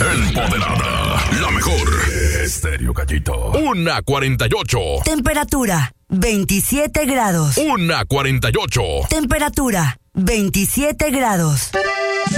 Empoderada. La mejor. Estéreo Gallito. 1:48. Temperatura 27 grados. 1:48. Temperatura 27 grados.